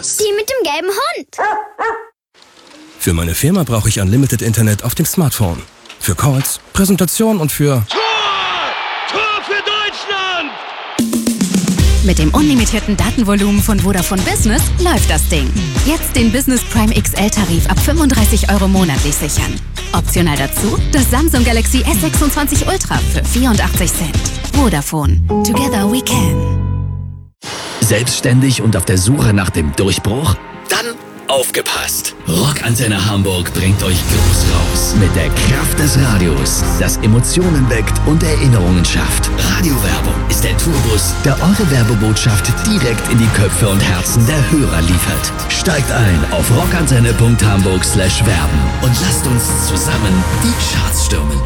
das? Die mit dem gelben Hund. Für meine Firma brauche ich Unlimited Internet auf dem Smartphone. Für Calls, Präsentation und für... Tor für Deutschland! Mit dem unlimitierten Datenvolumen von Vodafone Business läuft das Ding. Jetzt den Business Prime XL-Tarif ab 35 € monatlich sichern. Optional dazu das Samsung Galaxy S26 Ultra für 84 Cent. Vodafone. Together we can. Selbstständig und auf der Suche nach dem Durchbruch? Dann aufgepasst! Rockantenne Hamburg bringt euch groß raus mit der Kraft des Radios, das Emotionen weckt und Erinnerungen schafft. Radiowerbung ist der Tourbus, der eure Werbebotschaft direkt in die Köpfe und Herzen der Hörer liefert. Steigt ein auf rockantenne.hamburg/werben und lasst uns zusammen die Charts stürmen.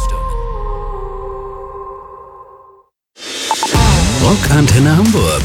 Rockantenne Hamburg.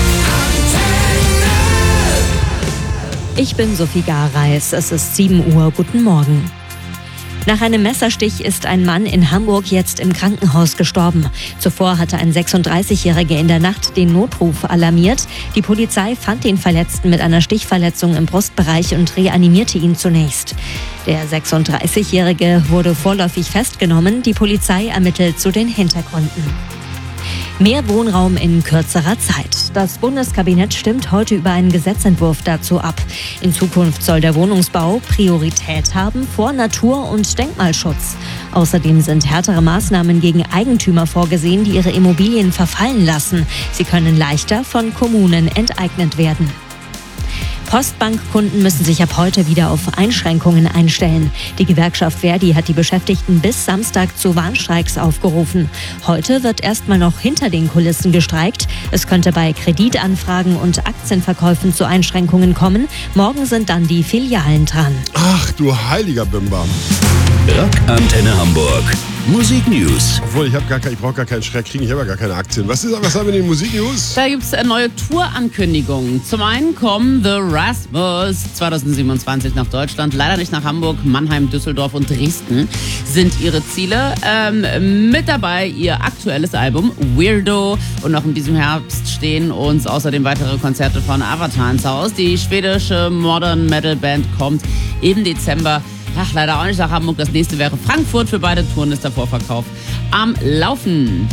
Ich bin Sophie Gareis, es ist 7 Uhr, guten Morgen. Nach einem Messerstich ist ein Mann in Hamburg jetzt im Krankenhaus gestorben. Zuvor hatte ein 36-Jähriger in der Nacht den Notruf alarmiert. Die Polizei fand den Verletzten mit einer Stichverletzung im Brustbereich und reanimierte ihn zunächst. Der 36-Jährige wurde vorläufig festgenommen. Die Polizei ermittelt zu den Hintergründen. Mehr Wohnraum in kürzerer Zeit. Das Bundeskabinett stimmt heute über einen Gesetzentwurf dazu ab. In Zukunft soll der Wohnungsbau Priorität haben vor Natur- und Denkmalschutz. Außerdem sind härtere Maßnahmen gegen Eigentümer vorgesehen, die ihre Immobilien verfallen lassen. Sie können leichter von Kommunen enteignet werden. Postbankkunden müssen sich ab heute wieder auf Einschränkungen einstellen. Die Gewerkschaft Verdi hat die Beschäftigten bis Samstag zu Warnstreiks aufgerufen. Heute wird erstmal noch hinter den Kulissen gestreikt. Es könnte bei Kreditanfragen und Aktienverkäufen zu Einschränkungen kommen. Morgen sind dann die Filialen dran. Ach du heiliger Bimbam. Rockantenne Hamburg. Musik News. Obwohl, ich brauche gar keinen Schreck kriegen, ich habe ja gar keine Aktien. Was haben wir in den Musik News? Da gibt es neue Tourankündigungen. Zum einen kommen The Rasmus 2027 nach Deutschland, leider nicht nach Hamburg, Mannheim, Düsseldorf und Dresden sind ihre Ziele. Mit dabei ihr aktuelles Album Weirdo und noch in diesem Herbst stehen uns außerdem weitere Konzerte von Avatar ins Haus. Die schwedische Modern Metal Band kommt im Dezember. Ach, leider auch nicht nach Hamburg. Das nächste wäre Frankfurt. Für beide Touren ist der Vorverkauf am Laufen.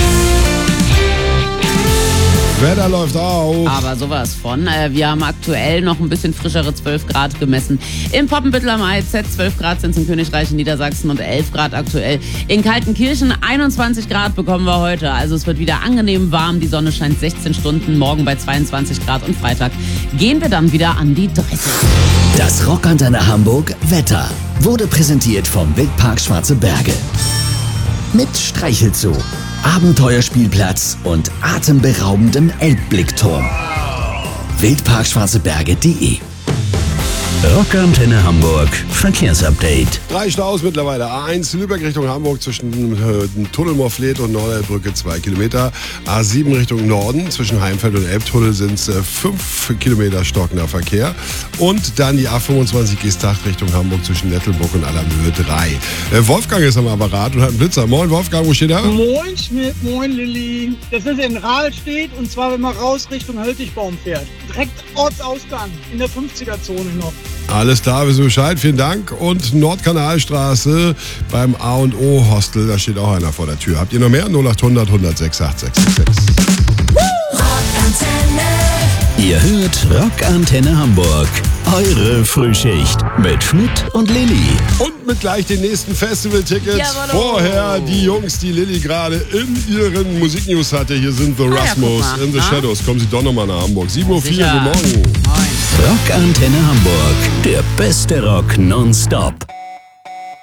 Wetter läuft auf. Aber sowas von. Wir haben aktuell noch ein bisschen frischere 12 Grad gemessen. In Poppenbüttel am AEZ 12 Grad sind es im Königreich in Niedersachsen und 11 Grad aktuell. In Kaltenkirchen 21 Grad bekommen wir heute. Also es wird wieder angenehm warm. Die Sonne scheint 16 Stunden. Morgen bei 22 Grad und Freitag gehen wir dann wieder an die 30. Das Rockantenne Hamburg Wetter wurde präsentiert vom Wildpark Schwarze Berge. Mit Streichelzoo, Abenteuerspielplatz und atemberaubendem Elbblickturm. Wildparkschwarzeberge.de. Rockantenne Hamburg Verkehrsupdate. 3 Staus mittlerweile. A1 Lübeck Richtung Hamburg zwischen Tunnelmoorfleet und Nordelbrücke 2 Kilometer. A7 Richtung Norden zwischen Heimfeld und Elbtunnel sind es 5 Kilometer stockender Verkehr. Und dann die A25 Geesthacht Richtung Hamburg zwischen Nettelburg und Allermöhe 3. Wolfgang ist am Apparat und hat einen Blitzer. Moin Wolfgang, wo steht er? Moin Schmidt, moin Lilly. Das ist in Rahlstedt und zwar wenn man raus Richtung Höltigbaum fährt. Direkt Ortsausgang in der 50er-Zone noch. Alles klar, wissen wir Bescheid, vielen Dank. Und Nordkanalstraße beim A&O Hostel, da steht auch einer vor der Tür. Habt ihr noch mehr? 0800 106 8666. Ihr hört Rockantenne Hamburg. Eure Frühschicht mit Schmidt und Lilly. Und mit gleich den nächsten Festival-Tickets. Vorher die Jungs, die Lilly gerade in ihren Musiknews hatte. Hier sind The Rasmus in the Shadows. Kommen Sie doch nochmal nach Hamburg. 7:04 Uhr, guten Morgen. Rockantenne Hamburg. Der beste Rock nonstop.